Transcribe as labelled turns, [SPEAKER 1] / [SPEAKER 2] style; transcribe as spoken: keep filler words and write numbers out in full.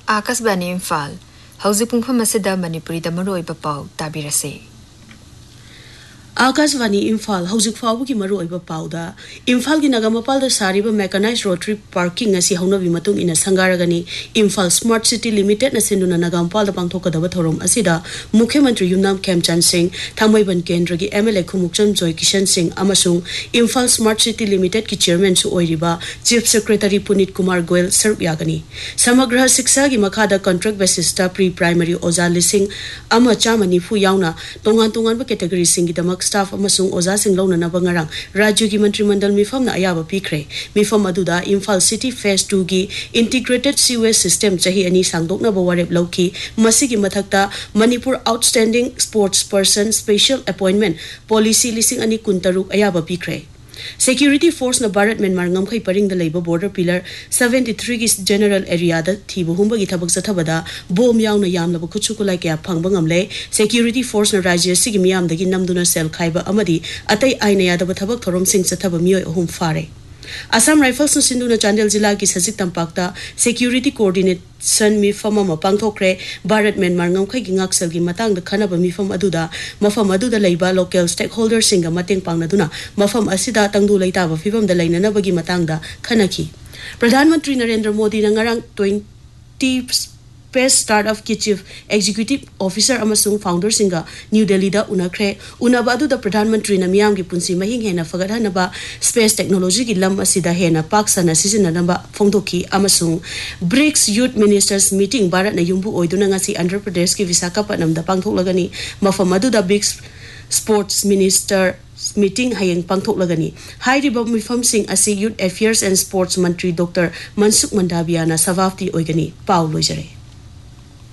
[SPEAKER 1] आकाशवाणी इम्फाल हौजिक पुंगफम असिदा मणिपुरी दा मरुओइबा पाउ ताबिरसे
[SPEAKER 2] आकाशवाणी इम्फाल हौजिक फाउबगी मरुओइबा पाउदा इम्फाल की नगमपाल दा सारिबा मेकानाइज रोटरी पार्किंग असी हौनबी मतुंग इना संगारगनी इम्फाल स्मार्ट सिटी लिमिटेड न सिंदुना नगमपाल दा पांगथोकदबा थोरम असिदा मुख्यमंत्री युमनाम खेमचंद सिंह थांगमैबन केंद्र की एमएलए खुमुकचम जोय Kishan Singh अमसुंग Imphal smart city limited की चेयरमैन सु ओइरिबा चीफ सेक्रेटरी पुनीत कुमार गोयल सर्व यागनी समग्र शिक्षा की मखादा कॉन्ट्रैक्ट बेसिस प्री प्राइमरी ओजा लिसिंग अमा चामा निफु यावना तोंगान तोंगान कैटेगरी सिंह की दमक स्टाफ अमसुंग ओजा सिंह लौननबा ngarang राज्य की मंत्रिमंडल मिफम न अयाबा पिखरे मिफम अदुदा इम्फाल सिटी फेज टू की इंटीग्रेटेड सीवेज सिस्टम चाही अनि सांगदोकनबा वारेप लौकी मसिगी मथक्ता Manipur outstanding sports person special appointment policy लिसिंग अनि कुंतरुक अयाबा पिखरे Security Force na Bharat Myanmar ngamkhai paring da leiba border pillar seventy-three की general area da thibu humba gi thabak sathabada bom yauna yamna bu khuchu kulai kya phangba ngamle Security Force na rajya sigi miyam dagi namduna sel khaiba amadi atai aina ya da thabak thorom sing sathaba mioi ahum fare Assam Rifles na sinduna Chandel जिला की सजिक तंपाकता Security Coordination मिफम अमा पांगथोक्रे Bharat Myanmar ngamkhai gi ngaksal gi matang da khanaba mifam aduda mafam aduda leiba local stakeholders singa mateng pangnaduna mafam asida tangdu leitaba fibam da leinana bagi matang da khanaki प्रधानमंत्री Narendra Modi na ngarang twenty Space Startup की chief executive officer अमसुंग founder सिंगा new Delhi दा उनखरे उनबा अदुदा प्रधानमंत्री न मियाम की पुंसी महिंग हेना फगदहनबा space technology की lump असिदा हेना पाकसना सिजननबा फोंदोकी अमसुंग BRICS youth ministers meeting Bharat न युंबु ओइदुना ngasi Andhra Pradesh की विशाखापट्टनम दा पांगथोकलगनी मफम अदुदा BRICS sports minister meeting हायंग पांगथोकलगनी हाइरिबा मिफम Singh असी यूथ अफेयर्स एंड स्पोर्ट्स मंत्री डॉक्टर मनसुख मंडाविया ना सवाफ्ती ओइगनी पाउ लोइजरे